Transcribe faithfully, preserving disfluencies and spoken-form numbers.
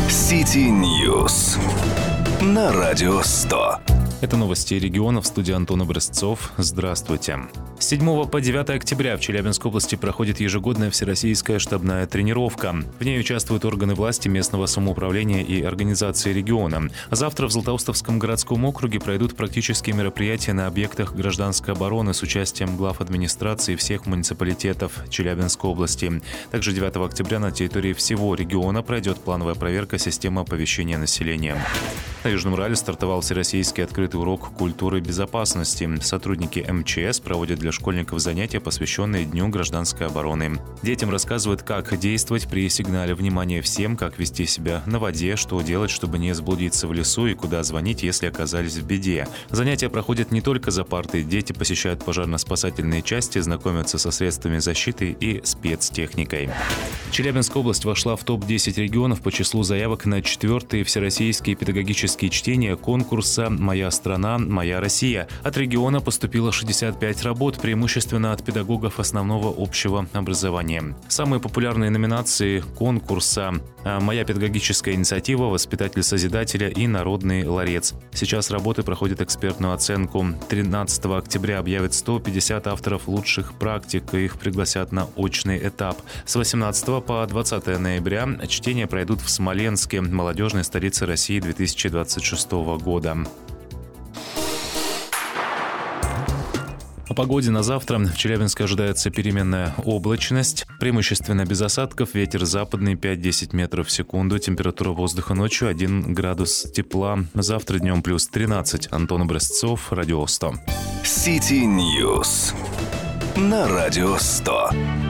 City News на Радио сто. Это новости регионов. В студии Антон Образцов. Здравствуйте. С седьмого по девятое октября в Челябинской области проходит ежегодная всероссийская штабная тренировка. В ней участвуют органы власти, местного самоуправления и организации региона. Завтра в Златоустовском городском округе пройдут практические мероприятия на объектах гражданской обороны с участием глав администрации всех муниципалитетов Челябинской области. Также девятого октября на территории всего региона пройдет плановая проверка системы оповещения населения. На Южном Урале стартовал всероссийский открытый урок культуры безопасности. Сотрудники эм че эс проводят для школьников занятия, посвященные Дню гражданской обороны. Детям рассказывают, как действовать при сигнале внимания всем, как вести себя на воде, что делать, чтобы не заблудиться в лесу и куда звонить, если оказались в беде. Занятия проходят не только за партой. Дети посещают пожарно-спасательные части, знакомятся со средствами защиты и спецтехникой. Челябинская область вошла в топ десять регионов по числу заявок на четвертые всероссийские педагогические чтения конкурса «Моя страна, моя Россия». От региона поступило шестьдесят пять работ, преимущественно от педагогов основного общего образования. Самые популярные номинации конкурса: «Моя педагогическая инициатива», «Воспитатель Созидателя» и «Народный ларец». Сейчас работы проходят экспертную оценку. тринадцатого октября объявят сто пятьдесят авторов лучших практик, и их пригласят на очный этап. С восемнадцатого по двадцатое ноября чтения пройдут в Смоленске, молодежной столице России две тысячи двадцать шестого года. О погоде на завтра. В Челябинске ожидается переменная облачность. Преимущественно без осадков. Ветер западный пять-десять метров в секунду. Температура воздуха ночью один градус тепла. Завтра днем плюс тринадцать. Антон Образцов, Радио сто. City News на Радио сто.